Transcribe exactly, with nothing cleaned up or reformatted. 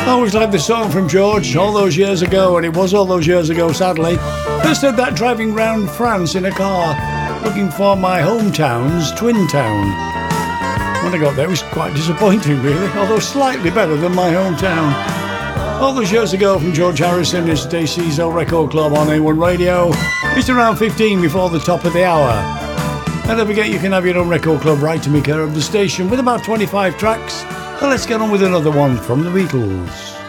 I always liked the song from George all those years ago, and it was all those years ago, sadly. First heard that driving round France in a car, looking for my hometown's Twin Town. When I got there, it was quite disappointing, really, although slightly better than my hometown. All those years ago from George Harrison is Stacey's Old Record Club on A one Radio. It's around fifteen before the top of the hour. And don't forget you can have your own record club right to me care of the station with about twenty-five tracks. Well, let's get on with another one from the Beatles.